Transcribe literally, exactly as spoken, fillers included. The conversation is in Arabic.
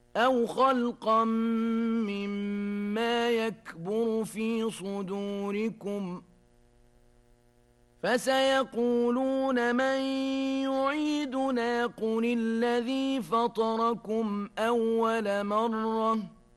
أَوْ خَلْقًا مِّمَّا يَكْبُرُ فِي صُدُورِكُمْ ۖ فَسَيَقُولُونَ مَن يُعِيدُنَا قُلِ الَّذِي فَطَرَكُمْ أَوَّلَ مَرَّةٍ